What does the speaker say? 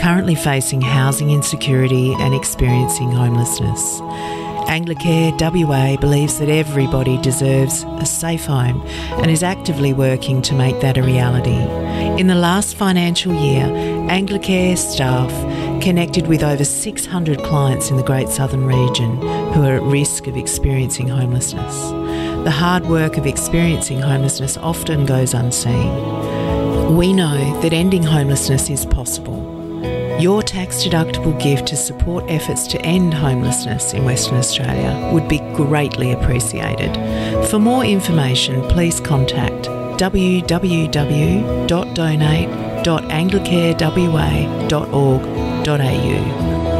currently facing housing insecurity and experiencing homelessness. Anglicare WA believes that everybody deserves a safe home and is actively working to make that a reality. In the last financial year, Anglicare staff connected with over 600 clients in the Great Southern region who are at risk of experiencing homelessness. The hard work of experiencing homelessness often goes unseen. We know that ending homelessness is possible. Your tax-deductible gift to support efforts to end homelessness in Western Australia would be greatly appreciated. For more information, please contact www.donate.anglicarewa.org.au.